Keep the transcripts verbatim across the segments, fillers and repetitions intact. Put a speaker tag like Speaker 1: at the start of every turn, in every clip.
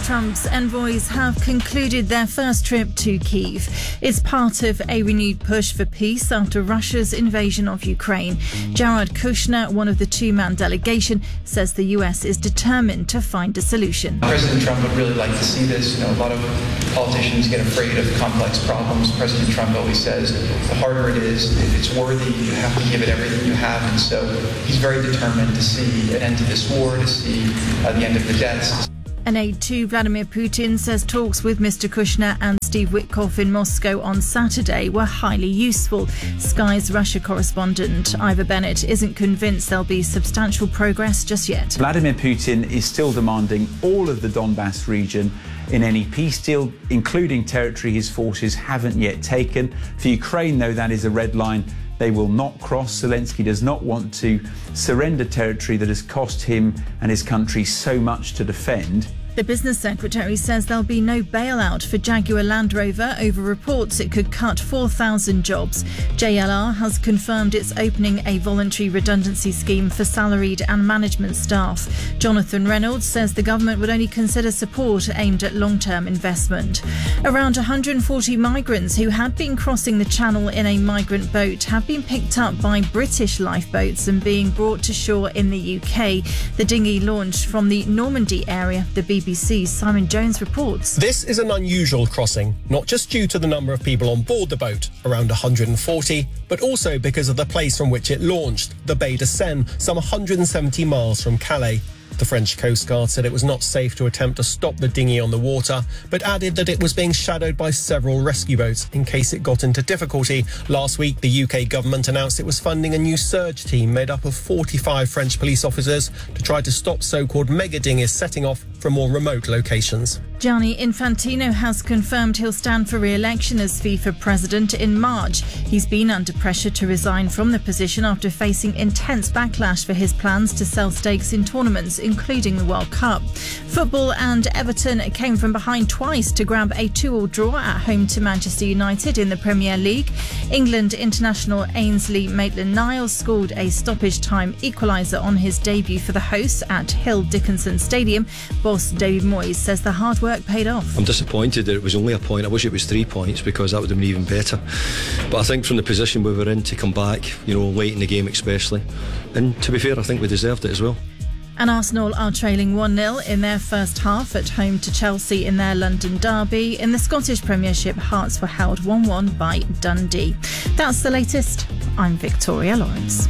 Speaker 1: Trump's envoys have concluded their first trip to Kyiv. It's part of a renewed push for peace after Russia's invasion of Ukraine. Jared Kushner, one of the two-man delegation, says the U S is determined to find a solution.
Speaker 2: President Trump would really like to see this. You know, a lot of politicians get afraid of complex problems. President Trump always says, the harder it is, if it's worthy, you have to give it everything you have. And so he's very determined to see an end to this war, to see uh, the end of the deaths.
Speaker 1: An aide to Vladimir Putin says talks with Mister Kushner and Steve Witkoff in Moscow on Saturday were highly useful. Sky's Russia correspondent Ivor Bennett isn't convinced there'll be substantial progress just yet.
Speaker 3: Vladimir Putin is still demanding all of the Donbass region in any peace deal, including territory his forces haven't yet taken. For Ukraine, though, that is a red line they will not cross. Zelensky does not want to surrender territory that has cost him and his country so much to defend.
Speaker 1: The business secretary says there'll be no bailout for Jaguar Land Rover over reports it could cut four thousand jobs. J L R has confirmed it's opening a voluntary redundancy scheme for salaried and management staff. Jonathan Reynolds says the government would only consider support aimed at long-term investment. Around one hundred forty migrants who had been crossing the channel in a migrant boat have been picked up by British lifeboats and being brought to shore in the U K. The dinghy launched from the Normandy area. The B B C's Simon Jones reports.
Speaker 4: This is an unusual crossing, not just due to the number of people on board the boat, around one hundred forty, but also because of the place from which it launched, the Baie de Seine, some one hundred seventy miles from Calais. The French Coast Guard said it was not safe to attempt to stop the dinghy on the water, but added that it was being shadowed by several rescue boats in case it got into difficulty. Last week, the U K government announced it was funding a new search team made up of forty-five French police officers to try to stop so-called mega dinghies setting off from more remote locations.
Speaker 1: Gianni Infantino has confirmed he'll stand for re-election as FIFA president in March. He's been under pressure to resign from the position after facing intense backlash for his plans to sell stakes in tournaments, including the World Cup. Football and Everton came from behind twice to grab a two-all draw at home to Manchester United in the Premier League. England international Ainsley Maitland-Niles scored a stoppage-time equaliser on his debut for the hosts at Hill Dickinson Stadium. Boss David Moyes says the hard work paid off.
Speaker 5: I'm disappointed that it was only a point. I wish it was three points because that would have been even better. But I think from the position we were in to come back, you know, late in the game especially, and to be fair, I think we deserved it as well.
Speaker 1: And Arsenal are trailing one nil in their first half at home to Chelsea in their London derby. In the Scottish Premiership, Hearts were held one one by Dundee. That's the latest. I'm Victoria Lawrence.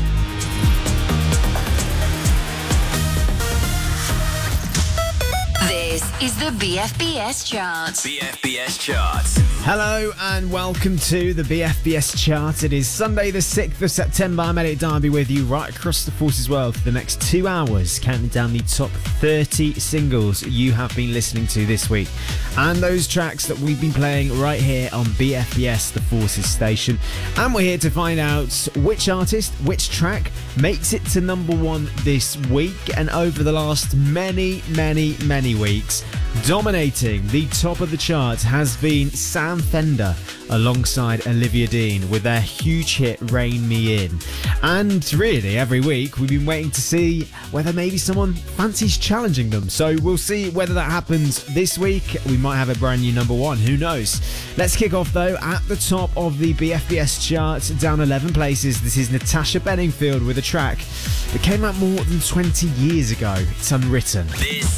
Speaker 6: This is the B F B S Chart.
Speaker 7: B F B S Chart.
Speaker 8: Hello and welcome to the B F B S Chart. It is Sunday the sixth of September. I'm Elliot Darby with you right across the Forces world for the next two hours, counting down the top thirty singles you have been listening to this week. And those tracks that we've been playing right here on B F B S, the Forces station. And we're here to find out which artist, which track makes it to number one this week and over the last many, many, many weeks. Dominating the top of the chart has been Sam Fender alongside Olivia Dean with their huge hit Rein Me In. And really every week we've been waiting to see whether maybe someone fancies challenging them. So we'll see whether that happens this week. We might have a brand new number one, who knows. Let's kick off though at the top of the B F B S chart, down eleven places. This is Natasha Bedingfield with a track that came out more than twenty years ago. It's Unwritten.
Speaker 7: This